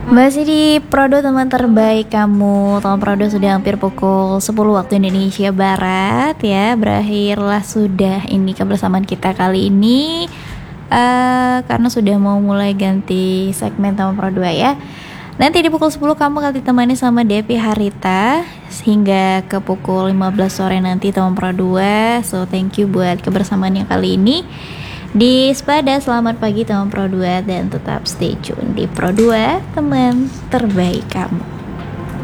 Masih di Prodo teman terbaik kamu. Teman Prodo sudah hampir pukul 10 waktu Indonesia Barat ya. Berakhirlah sudah ini kebersamaan kita kali ini karena sudah mau mulai ganti segmen Teman Pro 2 ya. Nanti di pukul 10 kamu akan ditemani sama Devi Harita hingga ke pukul 15 sore nanti Teman Pro 2. So thank you buat kebersamaannya kali ini di Spada. Selamat pagi teman Pro 2 dan tetap stay tune di Pro 2, teman terbaik kamu.